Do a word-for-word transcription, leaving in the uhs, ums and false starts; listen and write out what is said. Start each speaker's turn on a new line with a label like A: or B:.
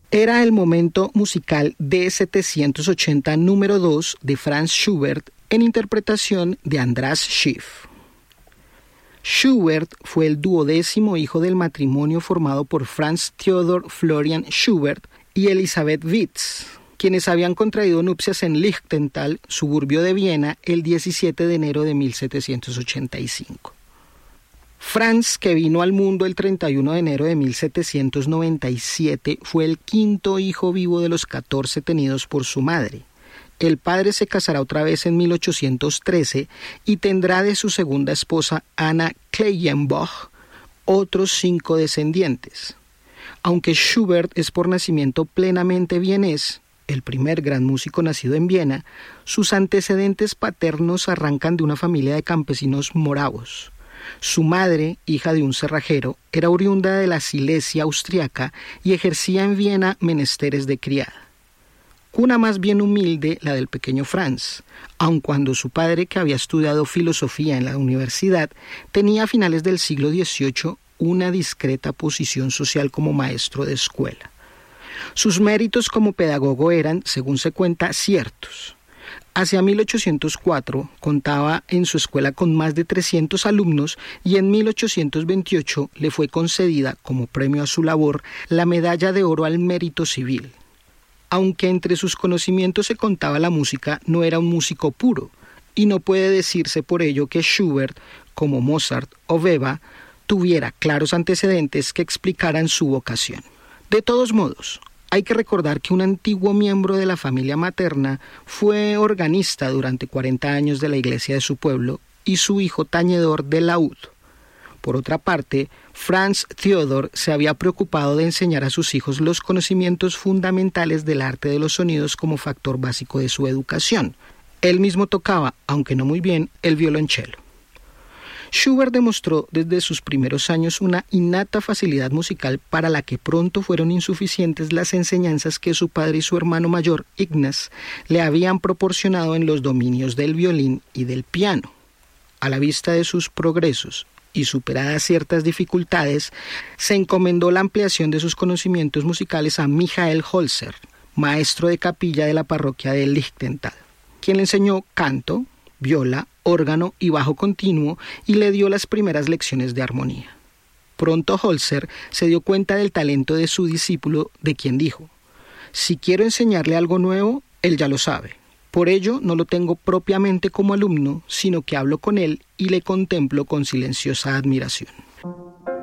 A: Era el momento musical D setecientos ochenta número dos de Franz Schubert en interpretación de András Schiff. Schubert fue el duodécimo hijo del matrimonio formado por Franz Theodor Florian Schubert y Elisabeth Witz, quienes habían contraído nupcias en Lichtental, suburbio de Viena, el diecisiete de enero de mil setecientos ochenta y cinco. Franz, que vino al mundo el treinta y uno de enero de mil setecientos noventa y siete, fue el quinto hijo vivo de los catorce tenidos por su madre. El padre se casará otra vez en mil ochocientos trece y tendrá de su segunda esposa, Anna Kleyenboch, otros cinco descendientes. Aunque Schubert es por nacimiento plenamente vienés, el primer gran músico nacido en Viena, sus antecedentes paternos arrancan de una familia de campesinos moravos. Su madre, hija de un cerrajero, era oriunda de la Silesia austriaca y ejercía en Viena menesteres de criada. Cuna más bien humilde la del pequeño Franz, aun cuando su padre, que había estudiado filosofía en la universidad, tenía a finales del siglo dieciocho una discreta posición social como maestro de escuela. Sus méritos como pedagogo eran, según se cuenta, ciertos. Hacia mil ochocientos cuatro contaba en su escuela con más de trescientos alumnos y en mil ochocientos veintiocho le fue concedida, como premio a su labor, la Medalla de Oro al Mérito Civil. Aunque entre sus conocimientos se contaba la música, no era un músico puro, y no puede decirse por ello que Schubert, como Mozart o Weber, tuviera claros antecedentes que explicaran su vocación. De todos modos, hay que recordar que un antiguo miembro de la familia materna fue organista durante cuarenta años de la iglesia de su pueblo y su hijo tañedor de laúd. Por otra parte, Franz Theodor se había preocupado de enseñar a sus hijos los conocimientos fundamentales del arte de los sonidos como factor básico de su educación. Él mismo tocaba, aunque no muy bien, el violonchelo. Schubert demostró desde sus primeros años una innata facilidad musical para la que pronto fueron insuficientes las enseñanzas que su padre y su hermano mayor, Ignaz, le habían proporcionado en los dominios del violín y del piano. A la vista de sus progresos y superadas ciertas dificultades, se encomendó la ampliación de sus conocimientos musicales a Michael Holzer, maestro de capilla de la parroquia de Lichtental, quien le enseñó canto, viola, órgano y bajo continuo y le dio las primeras lecciones de armonía. Pronto Holzer se dio cuenta del talento de su discípulo, de quien dijo: «Si quiero enseñarle algo nuevo, él ya lo sabe. Por ello no lo tengo propiamente como alumno, sino que hablo con él y le contemplo con silenciosa admiración».